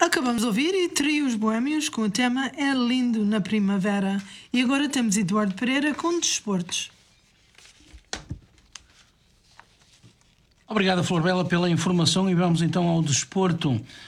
Acabamos de ouvir e Trios Boémios com o tema É Lindo na Primavera. E agora temos Eduardo Pereira com Desportos. Obrigado, Flor Bela, pela informação e vamos então ao desporto.